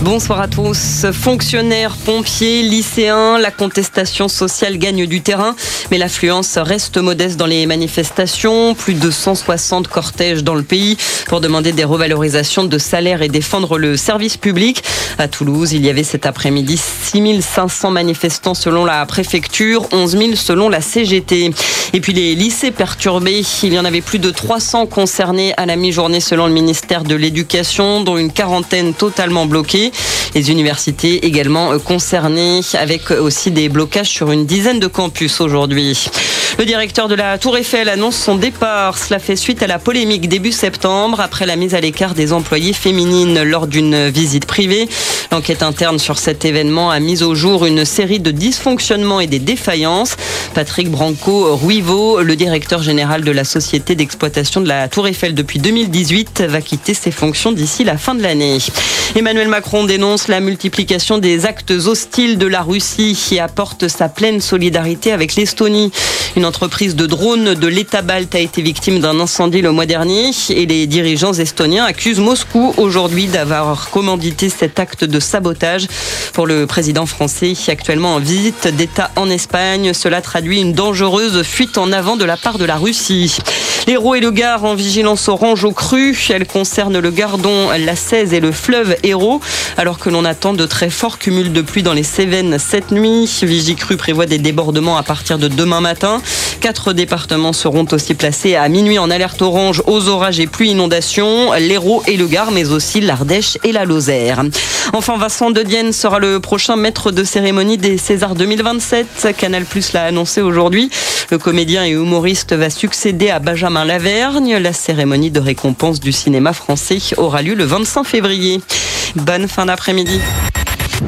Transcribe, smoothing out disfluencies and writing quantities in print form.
Bonsoir à tous. Fonctionnaires, pompiers, lycéens, la contestation sociale gagne du terrain, mais l'affluence reste modeste dans les manifestations. Plus de 160 cortèges dans le pays pour demander des revalorisations de salaire et défendre le service public. À Toulouse, il y avait cet après-midi 6500 manifestants selon la préfecture, 11 000 selon la CGT. Et puis les lycées perturbés, il y en avait plus de 300 concernés à la mi-journée selon le ministère de l'Éducation, dont une quarantaine totalement bloquée. Les universités également concernées, avec aussi des blocages sur une dizaine de campus aujourd'hui. Le directeur de la Tour Eiffel annonce son départ. Cela fait suite à la polémique début septembre après la mise à l'écart des employées féminines lors d'une visite privée. L'enquête interne sur cet événement a mis au jour une série de dysfonctionnements et des défaillances. Patrick Branco-Ruivo, le directeur général de la société d'exploitation de la Tour Eiffel depuis 2018, va quitter ses fonctions d'ici la fin de l'année. Emmanuel Macron dénonce la multiplication des actes hostiles de la Russie et apporte sa pleine solidarité avec l'Estonie. Une entreprise de drones de l'État balte a été victime d'un incendie le mois dernier et les dirigeants estoniens accusent Moscou aujourd'hui d'avoir commandité cet acte de sabotage. Pour le président français, actuellement en visite d'État en Espagne, cela traduit une dangereuse fuite en avant de la part de la Russie. L'Hérault et le Gard en vigilance orange aux crues. Elle concerne le Gardon, la Cèze et le fleuve Hérault, alors que l'on attend de très forts cumuls de pluie dans les Cévennes cette nuit. Vigicru prévoit des débordements à partir de demain matin. 4 départements seront aussi placés à minuit en alerte orange aux orages et pluies inondations. L'Hérault et le Gard, mais aussi l'Ardèche et la Lozère. Enfin, Vincent De Dienne sera le prochain maître de cérémonie des Césars 2027. Canal+ l'a annoncé aujourd'hui. Le comédien et humoriste va succéder à Benjamin Lavergne. La cérémonie de récompense du cinéma français aura lieu le 25 février. Bonne fin d'après-midi.